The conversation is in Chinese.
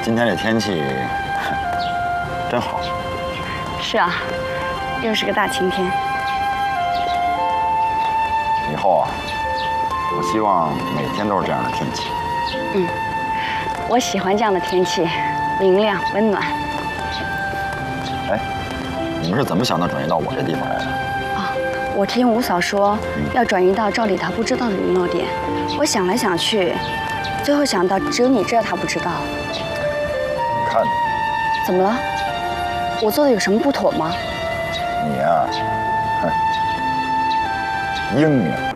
今天这天气真好。 是啊，又是个大晴天。 以后啊，我希望每天都是这样的天气。 我喜欢这样的天气，明亮温暖。 哎，你们是怎么想到转移到我这地方来的？ 我听吴嫂说要转移到赵丽她不知道的联络点，我想来想去，最后想到只有你知道她不知道。 你看你， 怎么了？我做的有什么不妥吗？ 你呀，英明。